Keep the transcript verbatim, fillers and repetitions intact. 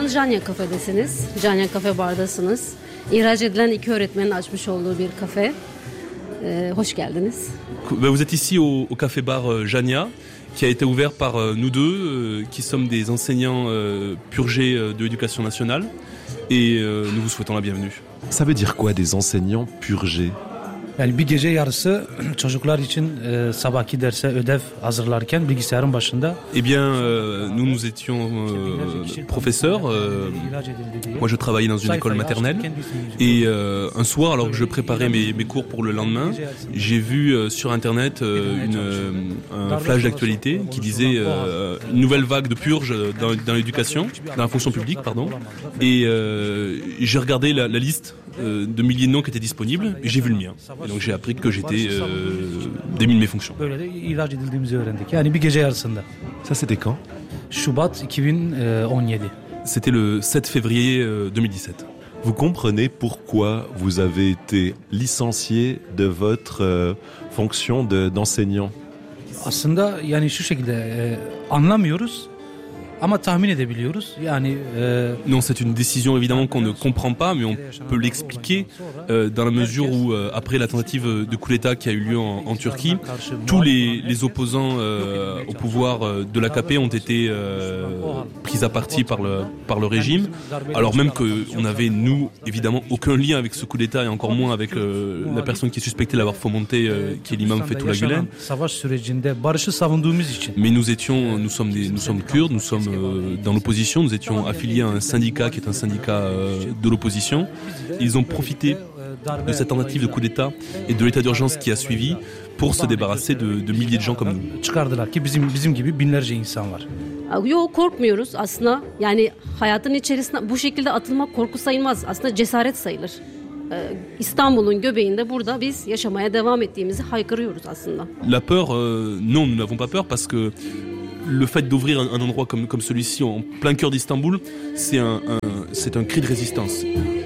an Janya Kafe'desiniz. Janya Kafe Bar'dasınız. İhraç edilen iki öğretmenin açmış olduğu bir kafe. Ee, hoş geldiniz. Vous êtes ici au, au café bar euh, Jania, qui a été ouvert par euh, nous deux, euh, qui sommes des enseignants euh, purgés euh, de l'éducation nationale, et euh, nous vous souhaitons la bienvenue. Ça veut dire quoi, des enseignants purgés? Yani bir gece yarısı çocuklar için e, sabahki derse ödev hazırlarken bilgisayarın başında. Eh bien, euh, nous nous étions euh, professeurs. Euh, moi, je travaillais dans une école maternelle, et euh, un soir, alors que je préparais mes, mes cours pour le lendemain, j'ai vu euh, sur Internet euh, une, euh, un flash d'actualité qui disait euh, une nouvelle vague de purge dans, dans l'éducation, dans la fonction publique, pardon. Et euh, j'ai regardé la, la liste euh, de milliers de noms qui étaient disponibles, et j'ai vu le mien. Et donc j'ai appris que j'étais euh, démis de mes fonctions. Böyle de ihraç edildiğimizi öğrendik. Yani bir gece yarısında. Ça, c'était quand? Şubat iki bin on yedi. C'était le sept février euh, deux mille dix-sept. Vous comprenez pourquoi vous avez été licencié de votre euh, fonction de, d'enseignant? Aslında yani şu şekilde e, anlamıyoruz. Ama tahmin edebiliyoruz. Yani e, Non, c'est une décision évidemment qu'on ne comprend pas, mais on peut l'expliquer euh, dans la mesure où, euh, après la tentative de coup d'État qui a eu lieu en, en Turquie, tous les, les opposants euh, au pouvoir euh, de l'A K P ont été euh, pris à partie par le, par le régime, alors même qu'on n'avait, nous, évidemment, aucun lien avec ce coup d'État, et encore moins avec euh, la personne qui est suspectée d'avoir fomenté, euh, qui est l'imam Fethullah Gülen. Savaş sürecinde barışı savunduğumuz için. Mais nous étions, nous sommes des, nous sommes kurdes, nous sommes euh, dans l'opposition, nous étions affiliés à un syndicat qui est un syndicat euh, de l'opposition. Ils ont profité de cette tentative de coup d'État et de l'état d'urgence qui a suivi pour se débarrasser de, de milliers de gens comme nous. Çıkardılar ki bizim bizim gibi binlerce insan var. Yok, korkmuyoruz aslında. Yani hayatın içerisine bu şekilde atılmak korku sayılmaz. Aslında cesaret sayılır. Ee, İstanbul'un göbeğinde burada biz yaşamaya devam ettiğimizi haykırıyoruz aslında. La peur, euh, non, nous n'avons pas peur parce que le fait d'ouvrir un, un endroit comme, comme celui-ci en plein cœur d'Istanbul, c'est un, un, c'est un cri de résistance.